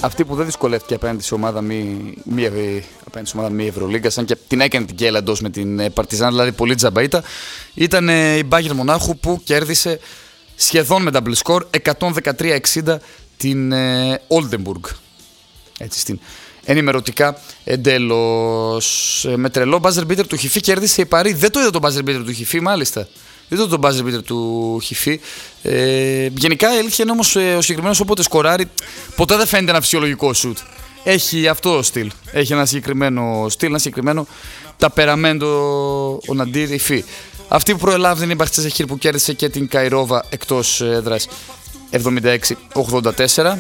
αυτή που δεν δυσκολεύτηκε απέναντι σε ομάδα μη Ευρωλίγκα, σαν και την έκανε την κέλα εντός με την Παρτιζάν, δηλαδή πολύ τζαμπαΐτα, ήταν η Bayern Μονάχου που κέρδισε σχεδόν με double score 113-60 την Oldenburg. Έτσι, στην ενημερωτικά εντελώς. Με τρελό buzzer beater του Χιφί κέρδισε η Παρί. Δεν το είδα το buzzer beater του Χιφί, μάλιστα. Δεν το buzzer beater του Χιφί. Γενικά η αλήθεια είναι όμως ο συγκεκριμένος όποτε σκοράρει, ποτέ δεν φαίνεται ένα φυσιολογικό σουτ. Έχει αυτό το στυλ. Έχει ένα συγκεκριμένο στυλ, ένα συγκεκριμένο ταπεραμέντο ο Ναντίρ Ιφί. Αυτή που προελάβει είναι η Μπαχτσεσεχήρ που κέρδισε και την Καϊρόβα εκτός έδρας 76-84.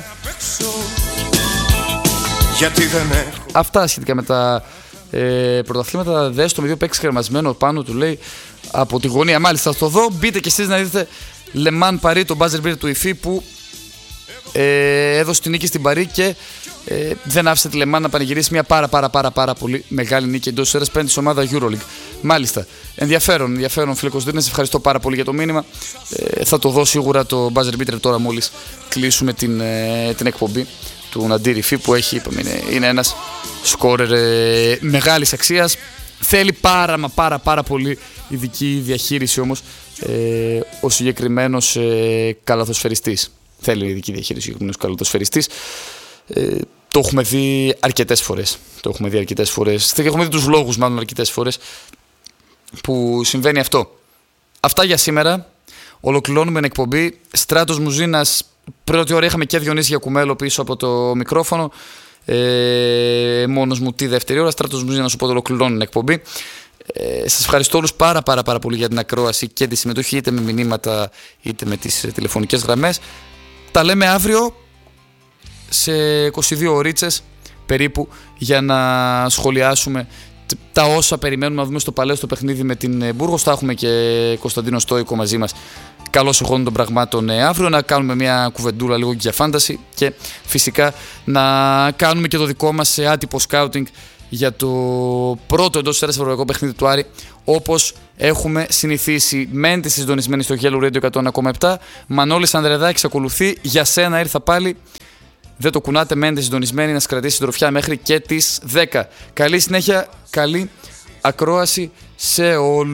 Αυτά σχετικά με τα πρωταθλήματα. Δες το με δύο παίξεις κρεμασμένο πάνω του, λέει, από τη γωνία. Μάλιστα, θα το δω. Μπείτε και εσείς να δείτε Λεμάν Παρί, το buzzer beater του Ιφί που έδωσε την νίκη στην Παρί και δεν άφησε τη Λεμάν να πανηγυρίσει μια πάρα πολύ μεγάλη νίκη εντός της έδρας πέντε της ομάδα EuroLeague. Μάλιστα, ενδιαφέρον φίλε Κωνσταντίνε, σε ευχαριστώ πάρα πολύ για το μήνυμα. Θα το δω σίγουρα το buzzer beater τώρα μόλις κλείσουμε την εκπομπή του Ναντίρ Ιφί που έχει, είναι ένας σκόρερ μεγάλης αξίας. Θέλει πάρα πολύ ειδική διαχείριση όμως ο συγκεκριμένος καλαθοσφαιριστής. Θέλει ειδική διαχείριση ο συγκεκριμένος καλαθοσφαιριστής. Το έχουμε δει αρκετές φορές. Και έχουμε δει τους λόγους μάλλον αρκετές φορές που συμβαίνει αυτό. Αυτά για σήμερα. Ολοκληρώνουμε την εκπομπή. Στράτος Μουζίνας. Πρώτη ώρα είχαμε και Διονύση Γιακουμέλο πίσω από το μικρόφωνο. Μόνος μου τη δεύτερη ώρα. Στράτος Μουζίνας, οπότε ολοκληρώνω την εκπομπή. Σας ευχαριστώ όλους πάρα πολύ για την ακρόαση και τη συμμετοχή, είτε με μηνύματα είτε με τις τηλεφωνικές γραμμές. Τα λέμε αύριο σε 22 ωρίτσες περίπου για να σχολιάσουμε τα όσα περιμένουμε να δούμε στο Παλαιό στο παιχνίδι με την Μπούργος. Θα έχουμε και Κωνσταντίνο Στόικο μαζί μας. Καλώς εχόντων των πραγμάτων αύριο, να κάνουμε μια κουβεντούλα λίγο και για φάνταση και φυσικά να κάνουμε και το δικό μας άτυπο σκάουτινγκ για το πρώτο εντός της ευρωπαϊκό παιχνίδι του Άρη, όπως έχουμε συνηθίσει. Μένετε συντονισμένοι στο Yellow Radio 101,7. Μανώλης Ανδρεδάκης ακολουθεί. Για σένα ήρθα πάλι. Δεν το κουνάτε, μένετε συντονισμένοι να σας κρατήσει συντροφιά μέχρι και τις 10. Καλή συνέχεια, καλή ακρόαση σε όλους.